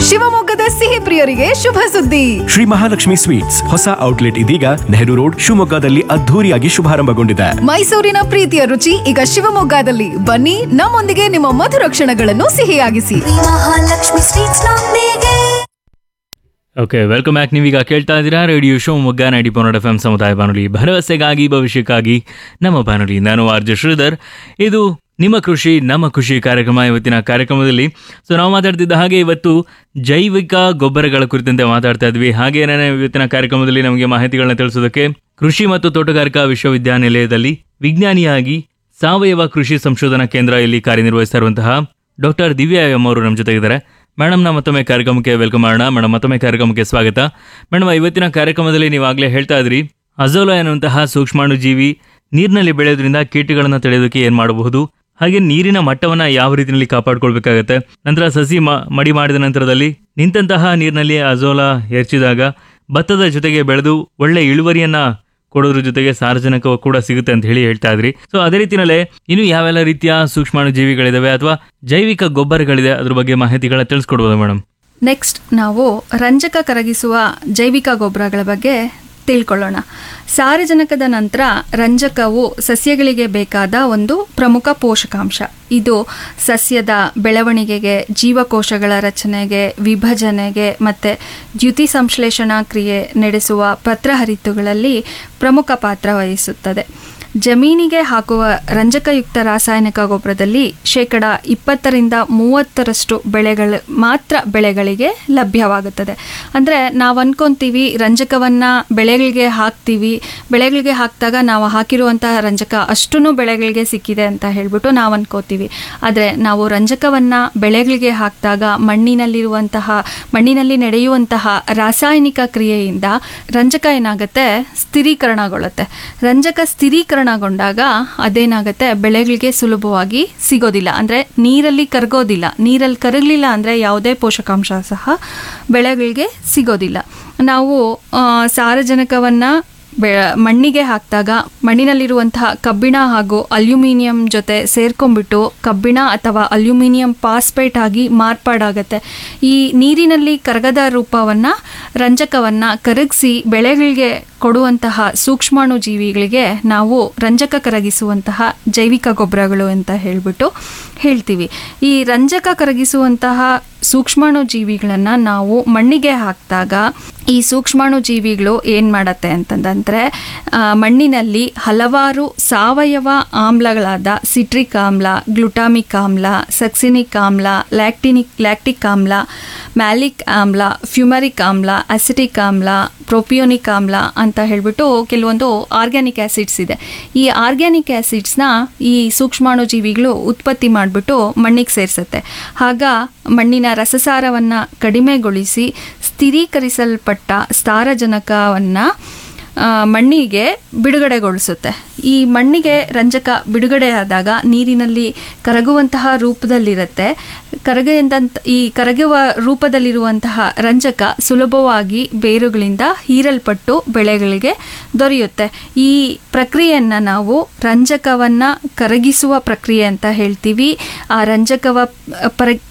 ಶಿವಮೊಗ್ಗದ ಸಿಹಿ ಪ್ರಿಯರಿಗೆ ಶುಭ ಸುದ್ದಿ. ಶ್ರೀ ಮಹಾಲಕ್ಷ್ಮಿ ಸ್ವೀಟ್ಸ್ ಹೊಸ ಔಟ್ಲೆಟ್ ಇದೀಗ ನೆಹರು ರೋಡ್ ಶಿವಮೊಗ್ಗದಲ್ಲಿ ಅದ್ಧೂರಿಯಾಗಿ ಶುಭಾರಂಭಗೊಂಡಿದೆ. ಮೈಸೂರಿನ ಪ್ರೀತಿಯ ರುಚಿ ಈಗ ಶಿವಮೊಗ್ಗದಲ್ಲಿ. ಬನ್ನಿ, ನಮ್ಮೊಂದಿಗೆ ನಿಮ್ಮ ಮಧುರ ಕ್ಷಣಗಳನ್ನು ಸಿಹಿಯಾಗಿಸಿ. ಮಹಾಲಕ್ಷ್ಮಿ ಸ್ವೀಟ್ಸ್ ನೊಂದಿಗೆ. Okay, welcome back. ನೀವೀಗ ಕೇಳ್ತಾ ಇದ್ದೀರಾ ರೇಡಿಯೋ ಶಿವಮೊಗ್ಗ 90.1 FM ಸಮುದಾಯ ಬಾನುಲಿ, ಭರವಸೆಗಾಗಿ ಭವಿಷ್ಯಕ್ಕಾಗಿ ನಮ್ಮ ಬಾನುಲಿ. ನಾನು ಆರ್.ಜೆ. ಶ್ರೀಧರ್. ಇದು ನಿಮ್ಮ ಕೃಷಿ ನಮ್ಮ ಖುಷಿ ಕಾರ್ಯಕ್ರಮ. ಇವತ್ತಿನ ಕಾರ್ಯಕ್ರಮದಲ್ಲಿ ನಾವು ಮಾತಾಡ್ತಿದ್ದ ಹಾಗೆ ಇವತ್ತು ಜೈವಿಕ ಗೊಬ್ಬರಗಳ ಕುರಿತಂತೆ ಮಾತಾಡ್ತಾ ಇದ್ವಿ. ಹಾಗೇನೇ ಇವತ್ತಿನ ಕಾರ್ಯಕ್ರಮದಲ್ಲಿ ನಮಗೆ ಮಾಹಿತಿಗಳನ್ನ ತಿಳಿಸೋದಕ್ಕೆ ಕೃಷಿ ಮತ್ತು ತೋಟಗಾರಿಕಾ ವಿಶ್ವವಿದ್ಯಾನಿಲಯದಲ್ಲಿ ವಿಜ್ಞಾನಿಯಾಗಿ ಸಾವಯವ ಕೃಷಿ ಸಂಶೋಧನಾ ಕೇಂದ್ರ ಇಲ್ಲಿ ಕಾರ್ಯನಿರ್ವಹಿಸ್ತಾ ಇರುವಂತಹ ಡಾಕ್ಟರ್ ದಿವ್ಯಾ ಎಂ ಅವರು ನಮ್ಮ ಜೊತೆ ಇದ್ದಾರೆ. ಮೇಡಮ್ನ ಮತ್ತೊಮ್ಮೆ ಕಾರ್ಯಕ್ರಮಕ್ಕೆ ವೆಲ್ಕಮ್ ಮಾಡೋಣ. ಮೇಡಮ್, ಮತ್ತೊಮ್ಮೆ ಕಾರ್ಯಕ್ರಮಕ್ಕೆ ಸ್ವಾಗತ. ಮೇಡಮ್, ಇವತ್ತಿನ ಕಾರ್ಯಕ್ರಮದಲ್ಲಿ ನೀವಾಗಲೇ ಹೇಳ್ತಾ ಇದ್ರಿ ಅಜೋಲಾ ಎನ್ನುವಂತಹ ಸೂಕ್ಷ್ಮಾಣು ಜೀವಿ ನೀರಿನಲ್ಲಿ ಬೆಳೆಯೋದ್ರಿಂದ ಕೀಟಗಳನ್ನು ತಡೆಯೋದಕ್ಕೆ ಏನು ಮಾಡಬಹುದು, ಹಾಗೆ ನೀರಿನ ಮಟ್ಟವನ್ನು ಯಾವ ರೀತಿಯಲ್ಲಿ ಕಾಪಾಡ್ಕೊಳ್ಬೇಕಾಗತ್ತೆ, ನಂತರ ಸಸಿ ಮಡಿ ಮಾಡಿದ ನಂತರದಲ್ಲಿ ನಿಂತಹ ನೀರಿನಲ್ಲಿ ಅಜೋಲಾ ಎರಚಿದಾಗ ಭತ್ತದ ಜೊತೆಗೆ ಬೆಳೆದು ಒಳ್ಳೆ ಇಳುವರಿಯನ್ನ ಕೊಡೋದ್ರ ಜೊತೆಗೆ ಸಾರಜನಕ ಕೂಡ ಸಿಗುತ್ತೆ ಅಂತ ಹೇಳ್ತಾ ಇದ್ರಿ. ಸೊ ಅದೇ ರೀತಿಯಲ್ಲೇ ಇನ್ನು ಯಾವೆಲ್ಲ ರೀತಿಯ ಸೂಕ್ಷ್ಮಾಣು ಜೀವಿಗಳಿದಾವೆ ಅಥವಾ ಜೈವಿಕ ಗೊಬ್ಬರಗಳಿದೆ, ಅದ್ರ ಬಗ್ಗೆ ಮಾಹಿತಿಗಳನ್ನ ತಿಳಿಸ್ಕೊಡ್ಬೋದು ಮೇಡಮ್? ನೆಕ್ಸ್ಟ್ ನಾವು ರಂಜಕ ಕರಗಿಸುವ ಜೈವಿಕ ಗೊಬ್ಬರಗಳ ಬಗ್ಗೆ ತಿಳ್ಕೊಳ್ಳೋಣ. ಸಾರಜನಕದ ನಂತರ ರಂಜಕವು ಸಸ್ಯಗಳಿಗೆ ಬೇಕಾದ ಒಂದು ಪ್ರಮುಖ ಪೋಷಕಾಂಶ. ಇದು ಸಸ್ಯದ ಬೆಳವಣಿಗೆಗೆ, ಜೀವಕೋಶಗಳ ರಚನೆಗೆ, ವಿಭಜನೆಗೆ ಮತ್ತು ದ್ಯುತಿ ಸಂಶ್ಲೇಷಣಾ ಕ್ರಿಯೆ ನಡೆಸುವ ಪತ್ರಹರಿತುಗಳಲ್ಲಿ ಪ್ರಮುಖ ಪಾತ್ರ ವಹಿಸುತ್ತದೆ. ಜಮೀನಿಗೆ ಹಾಕುವ ರಂಜಕಯುಕ್ತ ರಾಸಾಯನಿಕ ಗೊಬ್ಬರದಲ್ಲಿ 20-30% ಬೆಳೆಗಳಿಗೆ ಲಭ್ಯವಾಗುತ್ತದೆ. ಅಂದರೆ ನಾವು ಅಂದ್ಕೊತೀವಿ ರಂಜಕವನ್ನು ಬೆಳೆಗಳಿಗೆ ಹಾಕಿದಾಗ ನಾವು ಹಾಕಿರುವಂತಹ ರಂಜಕ ಅಷ್ಟೂ ಬೆಳೆಗಳಿಗೆ ಸಿಕ್ಕಿದೆ ಅಂತ ಹೇಳ್ಬಿಟ್ಟು ನಾವು ಅಂದ್ಕೋತೀವಿ. ಆದರೆ ನಾವು ರಂಜಕವನ್ನು ಬೆಳೆಗಳಿಗೆ ಹಾಕಿದಾಗ ಮಣ್ಣಿನಲ್ಲಿ ನಡೆಯುವಂತಹ ರಾಸಾಯನಿಕ ಕ್ರಿಯೆಯಿಂದ ರಂಜಕ ಏನಾಗುತ್ತೆ, ಸ್ಥಿರೀಕರಣಗೊಳ್ಳುತ್ತೆ. ರಂಜಕ ಸ್ಥಿರೀಕರಣಗೊಂಡಾಗ ಅದೇನಾಗುತ್ತೆ, ಬೆಳೆಗಳಿಗೆ ಸುಲಭವಾಗಿ ಸಿಗೋದಿಲ್ಲ, ಅಂದರೆ ನೀರಲ್ಲಿ ಕರಗೋದಿಲ್ಲ. ನೀರಲ್ಲಿ ಕರಗಲಿಲ್ಲ ಅಂದರೆ ಯಾವುದೇ ಪೋಷಕಾಂಶ ಸಹ ಬೆಳೆಗಳಿಗೆ ಸಿಗೋದಿಲ್ಲ. ನಾವು ಸಾರಜನಕವನ್ನು ಮಣ್ಣಿಗೆ ಹಾಕಿದಾಗ ಮಣ್ಣಿನಲ್ಲಿರುವಂತಹ ಕಬ್ಬಿಣ ಹಾಗೂ ಅಲ್ಯೂಮಿನಿಯಂ ಜೊತೆ ಸೇರ್ಕೊಂಡ್ಬಿಟ್ಟು ಕಬ್ಬಿಣ ಅಥವಾ ಅಲ್ಯೂಮಿನಿಯಂ ಫಾಸ್ಫೇಟ್ ಆಗಿ ಮಾರ್ಪಾಡಾಗತ್ತೆ. ಈ ನೀರಿನಲ್ಲಿ ಕರಗದ ರೂಪವನ್ನು ರಂಜಕವನ್ನು ಕರಗಿಸಿ ಬೆಳೆಗಳಿಗೆ ಕೊಡುವಂತಹ ಸೂಕ್ಷ್ಮಾಣು ಜೀವಿಗಳಿಗೆ ನಾವು ರಂಜಕ ಕರಗಿಸುವಂತಹ ಜೈವಿಕ ಗೊಬ್ಬರಗಳು ಅಂತ ಹೇಳ್ತೀವಿ. ಈ ರಂಜಕ ಕರಗಿಸುವಂತಹ ಸೂಕ್ಷ್ಮಾಣು ಜೀವಿಗಳನ್ನು ನಾವು ಮಣ್ಣಿಗೆ ಹಾಕಿದಾಗ ಈ ಸೂಕ್ಷ್ಮಾಣು ಜೀವಿಗಳು ಏನು ಮಾಡತ್ತೆ ಅಂತಂದರೆ ಮಣ್ಣಿನಲ್ಲಿ ಹಲವಾರು ಸಾವಯವ ಆಮ್ಲಗಳಾದ ಸಿಟ್ರಿಕ್ ಆಮ್ಲ, ಗ್ಲುಟಾಮಿಕ್ ಆಮ್ಲ, ಸಕ್ಸಿನಿಕ್ ಆಮ್ಲ, ಲ್ಯಾಕ್ಟಿಕ್ ಆಮ್ಲ, ಮ್ಯಾಲಿಕ್ ಆಮ್ಲ, ಫ್ಯೂಮರಿಕ್ ಆಮ್ಲ, ಅಸಿಟಿಕ್ ಆಮ್ಲ, ಪ್ರೊಪಿಯೋನಿಕ್ ಆಮ್ಲ ಅಂತ ಹೇಳ್ಬಿಟ್ಟು ಕೆಲವೊಂದು ಆರ್ಗ್ಯಾನಿಕ್ ಆ್ಯಸಿಡ್ಸ್ ಇದೆ. ಈ ಆರ್ಗ್ಯಾನಿಕ್ ಆ್ಯಸಿಡ್ಸ್ನ ಈ ಸೂಕ್ಷ್ಮಾಣು ಜೀವಿಗಳು ಉತ್ಪತ್ತಿ ಮಾಡಿಬಿಟ್ಟು ಮಣ್ಣಿಗೆ ಸೇರಿಸುತ್ತೆ. ಆಗ ಮಣ್ಣಿನ ರಸಸಾರವನ್ನು ಕಡಿಮೆಗೊಳಿಸಿ ಸ್ಥಿರೀಕರಿಸಲ್ಪಟ್ಟ ಸಾರಜನಕವನ್ನು ಮಣ್ಣಿಗೆ ಬಿಡುಗಡೆಗೊಳಿಸುತ್ತೆ. ಈ ಮಣ್ಣಿಗೆ ರಂಜಕ ಬಿಡುಗಡೆಯಾದಾಗ ನೀರಿನಲ್ಲಿ ಕರಗುವಂತಹ ರೂಪದಲ್ಲಿರುತ್ತೆ. ಕರಗುವ ರೂಪದಲ್ಲಿರುವಂತಹ ರಂಜಕ ಸುಲಭವಾಗಿ ಬೇರುಗಳಿಂದ ಹೀರಲ್ಪಟ್ಟು ಬೆಳೆಗಳಿಗೆ ದೊರೆಯುತ್ತೆ. ಈ ಪ್ರಕ್ರಿಯೆಯನ್ನು ನಾವು ರಂಜಕವನ್ನು ಕರಗಿಸುವ ಪ್ರಕ್ರಿಯೆ ಅಂತ ಹೇಳ್ತೀವಿ. ಆ ರಂಜಕವ